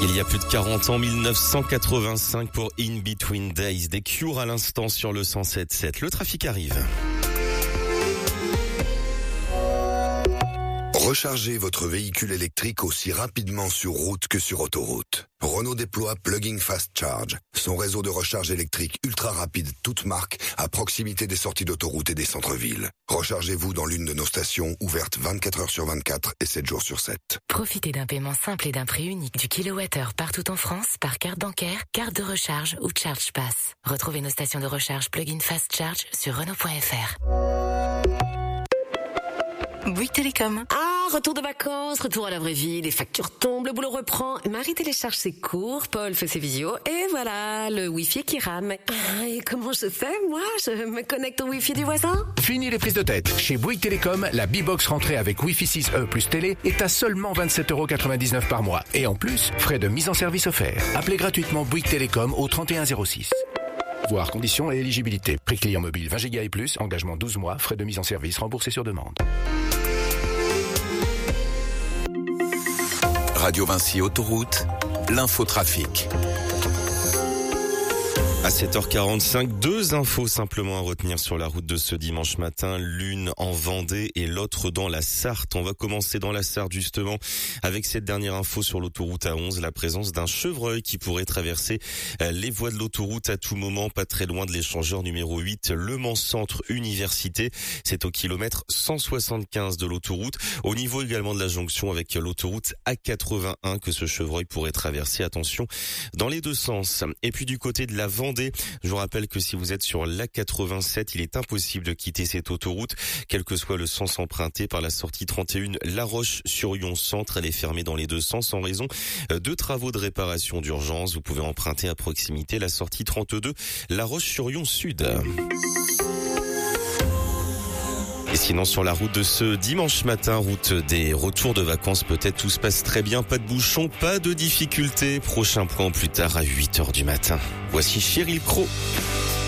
Il y a plus de 40 ans, 1985 pour In Between Days, des Cure à l'instant sur le 107.7. Le trafic arrive. Rechargez votre véhicule électrique aussi rapidement sur route que sur autoroute. Renault déploie Plug-in Fast Charge, son réseau de recharge électrique ultra rapide toute marque à proximité des sorties d'autoroute et des centres-villes. Rechargez-vous dans l'une de nos stations ouvertes 24 heures sur 24 et 7 jours sur 7. Profitez d'un paiement simple et d'un prix unique du kilowattheure partout en France par carte bancaire, carte de recharge ou Charge Pass. Retrouvez nos stations de recharge Plug-in Fast Charge sur Renault.fr. Bouygues Télécom. Retour de vacances, retour à la vraie vie, les factures tombent, le boulot reprend, Marie télécharge ses cours, Paul fait ses visios, et voilà, le Wi-Fi qui rame. Et comment je fais, moi? Je me connecte au Wi-Fi du voisin? Fini les prises de tête. Chez Bouygues Télécom, la B-Box rentrée avec Wi-Fi 6E plus télé est à seulement 27,99€ par mois. Et en plus, frais de mise en service offerts. Appelez gratuitement Bouygues Télécom au 3106. Voir conditions et éligibilité. Prix client mobile 20 Go et plus, engagement 12 mois, frais de mise en service remboursés sur demande. Radio Vinci Autoroute, l'infotrafic. À 7h45, deux infos simplement à retenir sur la route de ce dimanche matin, l'une en Vendée et l'autre dans la Sarthe. On va commencer dans la Sarthe justement avec cette dernière info sur l'autoroute A11, la présence d'un chevreuil qui pourrait traverser les voies de l'autoroute à tout moment, pas très loin de l'échangeur numéro 8, Le Mans Centre Université. C'est au kilomètre 175 de l'autoroute, au niveau également de la jonction avec l'autoroute A81 que ce chevreuil pourrait traverser. Attention dans les deux sens. Et puis du côté de la Vendée, je vous rappelle que si vous êtes sur l'A87, il est impossible de quitter cette autoroute, quel que soit le sens emprunté par la sortie 31 La Roche-sur-Yon Centre. Elle est fermée dans les deux sens en raison de travaux de réparation d'urgence. Vous pouvez emprunter à proximité la sortie 32 La Roche-sur-Yon Sud. Et sinon, sur la route de ce dimanche matin, route des retours de vacances, peut-être tout se passe très bien, pas de bouchons, pas de difficultés. Prochain point plus tard à 8h du matin. Voici Cheryl Crow.